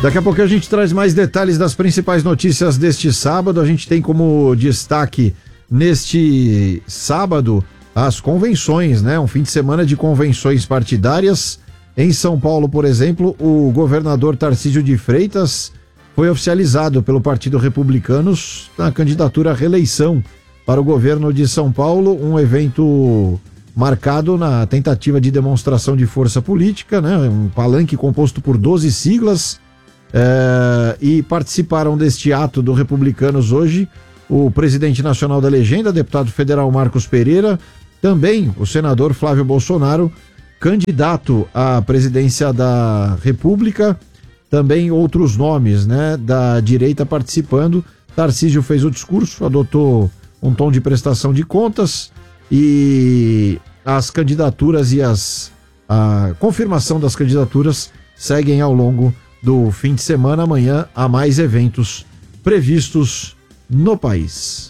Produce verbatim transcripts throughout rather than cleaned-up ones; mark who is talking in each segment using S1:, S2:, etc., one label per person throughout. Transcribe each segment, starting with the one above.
S1: Daqui a pouco a gente traz mais detalhes das principais notícias deste sábado. A gente tem como destaque neste sábado as convenções, né? Um fim de semana de convenções partidárias. Em São Paulo, por exemplo, o governador Tarcísio de Freitas foi oficializado pelo Partido Republicanos na candidatura à reeleição para o governo de São Paulo, um evento marcado na tentativa de demonstração de força política, né? Um palanque composto por doze siglas, é, e participaram deste ato do Republicanos hoje o presidente nacional da legenda, deputado federal Marcos Pereira, também o senador Flávio Bolsonaro, candidato à presidência da República, também outros nomes, né, da direita participando. Tarcísio fez o discurso, adotou um tom de prestação de contas e as candidaturas e as, a confirmação das candidaturas seguem ao longo do fim de semana. Amanhã há mais eventos previstos no país.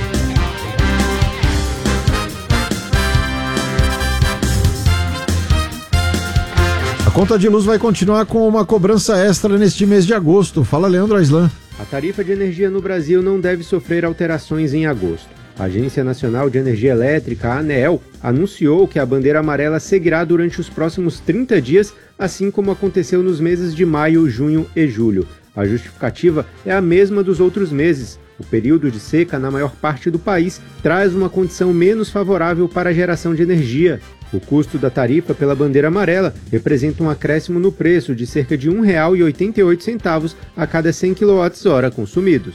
S1: A conta de luz vai continuar com uma cobrança extra neste mês de agosto. Fala, Leandro Aislan.
S2: A tarifa de energia no Brasil não deve sofrer alterações em agosto. A Agência Nacional de Energia Elétrica, a ANEEL, anunciou que a bandeira amarela seguirá durante os próximos trinta dias, assim como aconteceu nos meses de maio, junho e julho. A justificativa é a mesma dos outros meses. O período de seca na maior parte do país traz uma condição menos favorável para a geração de energia. O custo da tarifa pela bandeira amarela representa um acréscimo no preço de cerca de um real e oitenta e oito centavos a cada cem quilowatt-hora consumidos.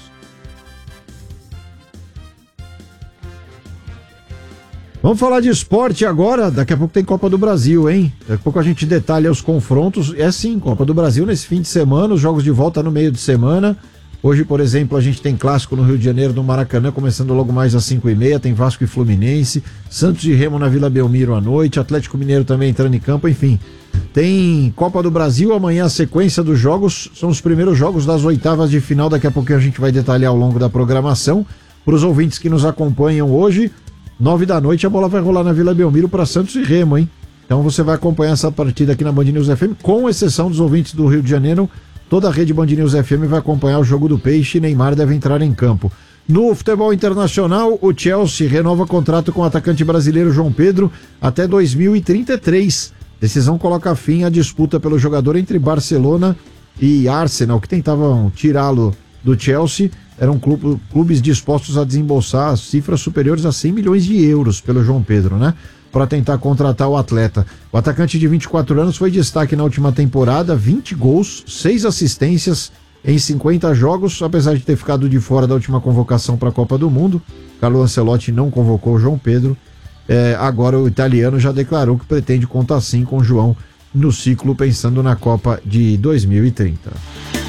S1: Vamos falar de esporte agora. Daqui a pouco tem Copa do Brasil, hein? Daqui a pouco a gente detalha os confrontos. É sim, Copa do Brasil nesse fim de semana, os jogos de volta no meio de semana. Hoje, por exemplo, a gente tem clássico no Rio de Janeiro, no Maracanã, começando logo mais às cinco e meia, tem Vasco e Fluminense, Santos e Remo na Vila Belmiro à noite, Atlético Mineiro também entrando em campo, enfim. Tem Copa do Brasil, amanhã a sequência dos jogos, são os primeiros jogos das oitavas de final, daqui a pouco a gente vai detalhar ao longo da programação. Para os ouvintes que nos acompanham hoje, nove da noite a bola vai rolar na Vila Belmiro para Santos e Remo, hein? Então você vai acompanhar essa partida aqui na Band News F M, com exceção dos ouvintes do Rio de Janeiro. Toda a rede Band News F M vai acompanhar o jogo do Peixe e Neymar deve entrar em campo. No futebol internacional, o Chelsea renova contrato com o atacante brasileiro João Pedro até dois mil e trinta e três. Decisão coloca fim à disputa pelo jogador entre Barcelona e Arsenal, que tentavam tirá-lo do Chelsea. Eram clubes dispostos a desembolsar cifras superiores a cem milhões de euros pelo João Pedro, né? Para tentar contratar o atleta. O atacante de vinte e quatro anos foi destaque na última temporada, vinte gols, seis assistências em cinquenta jogos, apesar de ter ficado de fora da última convocação para a Copa do Mundo. Carlo Ancelotti não convocou o João Pedro. É, agora o italiano já declarou que pretende contar sim com o João no ciclo pensando na Copa de dois mil e trinta.